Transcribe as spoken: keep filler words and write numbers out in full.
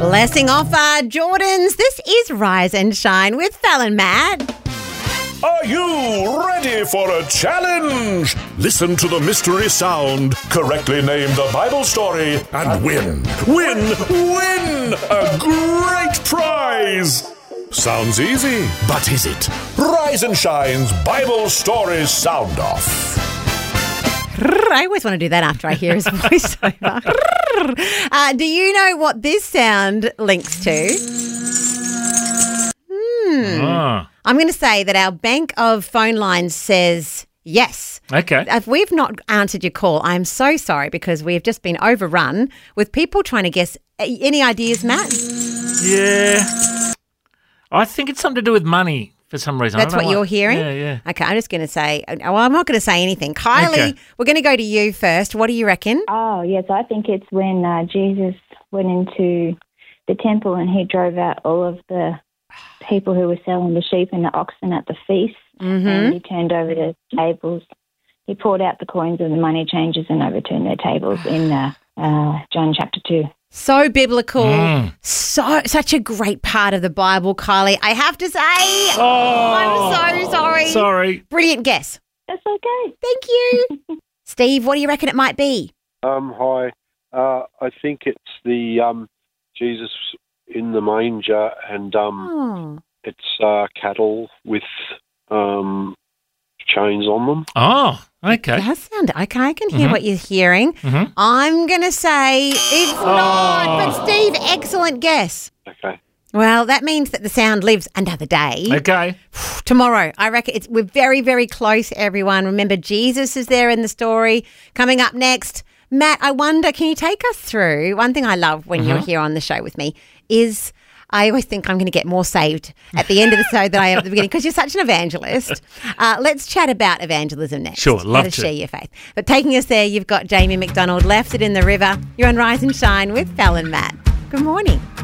Blessing off our Jordans. This is Rise and Shine with Fallon Matt. Are you ready for a challenge? Listen to the mystery sound, correctly name the Bible story, and win, win, win a great prize. Sounds easy, but is it? Rise and Shine's Bible Stories Sound Off. I always want to do that after I hear his voiceover. uh, do you know what this sound links to? Hmm. Oh. I'm going to say that our bank of phone lines says yes. Okay. If we've not answered your call, I'm so sorry because we have just been overrun with people trying to guess. Any ideas, Matt? Yeah. I think it's something to do with money for some reason. That's I don't what know you're why. hearing? Yeah, yeah. Okay, I'm just going to say, well, I'm not going to say anything. Kylie, Okay. we're going to go to you first. What do you reckon? Oh, yes, I think it's when uh, Jesus went into the temple and he drove out all of the people who were selling the sheep and the oxen at the feast, Mm-hmm. and he turned over the tables. He poured out the coins of the money changers and overturned their tables in uh, uh, John chapter two. So biblical. Mm. So Such a great part of the Bible, Kylie. I have to say, Oh, I'm so sorry. Sorry. Brilliant guess. That's okay. Thank you. Steve, what do you reckon it might be? Um, hi. Uh, I think it's the um, Jesus in the manger, and um, Oh. it's uh, cattle with um, chains on them. Oh, okay. That sound okay. I can hear Mhm. what you're hearing. Mhm. I'm going to say it's not. But Steve, excellent guess. Okay. Well, that means that the sound lives another day. Okay. Tomorrow, I reckon it's we're very, very close, everyone. Remember, Jesus is there in the story. Coming up next, Matt, I wonder, can you take us through? One thing I love when you're here on the show with me is I always think I'm going to get more saved at the end of the show than I am at the beginning because you're such an evangelist. Uh, let's chat about evangelism next. Sure, love How to to. share your faith. But taking us there, you've got Jamie McDonald, Left It in the River. You're on Rise and Shine with Fallon Matt. Good morning.